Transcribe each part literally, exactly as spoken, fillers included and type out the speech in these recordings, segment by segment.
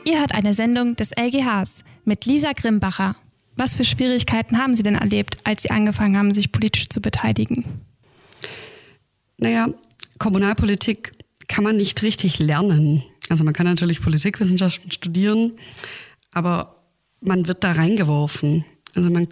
Ihr hört eine Sendung des L G Hs mit Lisa Grimbacher. Was für Schwierigkeiten haben Sie denn erlebt, als Sie angefangen haben, sich politisch zu beteiligen? Naja, Kommunalpolitik kann man nicht richtig lernen. Also man kann natürlich Politikwissenschaften studieren, aber man wird da reingeworfen. Also man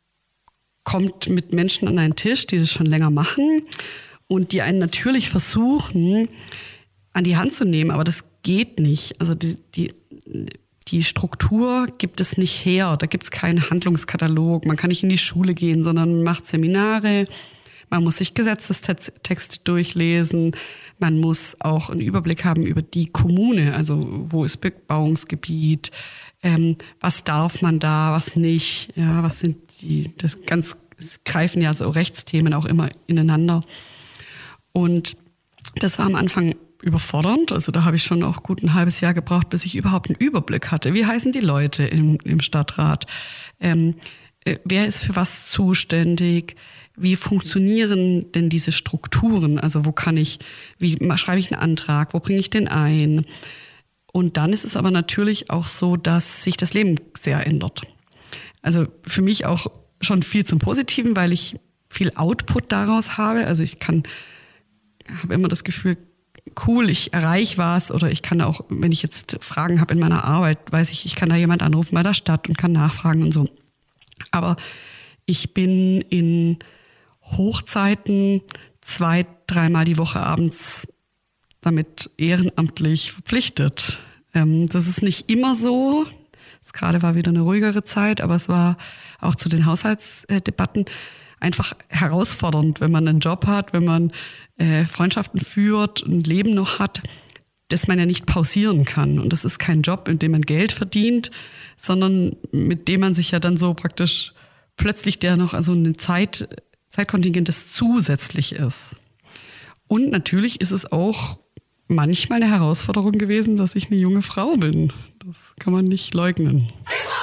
kommt mit Menschen an einen Tisch, die das schon länger machen und die einen natürlich versuchen, an die Hand zu nehmen, aber das geht nicht. Also die, die, die Struktur gibt es nicht her. Da gibt es keinen Handlungskatalog. Man kann nicht in die Schule gehen, sondern man macht Seminare. Man muss sich Gesetzestexte durchlesen. Man muss auch einen Überblick haben über die Kommune. Also wo ist Bebauungsgebiet? Ähm, was darf man da, was nicht? Ja, was sind die? Das ganz es greifen ja so Rechtsthemen auch immer ineinander. Und das war am Anfang überfordernd. Also da habe ich schon auch gut ein halbes Jahr gebraucht, bis ich überhaupt einen Überblick hatte. Wie heißen die Leute im, im Stadtrat? Ähm, äh, wer ist für was zuständig? Wie funktionieren denn diese Strukturen? Also wo kann ich, wie schreibe ich einen Antrag? Wo bringe ich den ein? Und dann ist es aber natürlich auch so, dass sich das Leben sehr ändert. Also für mich auch schon viel zum Positiven, weil ich viel Output daraus habe. Also ich kann, habe immer das Gefühl, cool, ich erreiche was, oder ich kann auch, wenn ich jetzt Fragen habe in meiner Arbeit, weiß ich, ich kann da jemand anrufen bei der Stadt und kann nachfragen und so. Aber ich bin in Hochzeiten zwei, dreimal die Woche abends damit ehrenamtlich verpflichtet. Ähm, das ist nicht immer so. Jetzt gerade war wieder eine ruhigere Zeit, aber es war auch zu den Haushaltsdebatten einfach herausfordernd, wenn man einen Job hat, wenn man äh, Freundschaften führt, ein Leben noch hat, das man ja nicht pausieren kann. Und das ist kein Job, in dem man Geld verdient, sondern mit dem man sich ja dann so praktisch plötzlich der noch, also eine Zeit, Zeitkontingent, das zusätzlich ist. Und natürlich ist es auch manchmal eine Herausforderung gewesen, dass ich eine junge Frau bin. Das kann man nicht leugnen.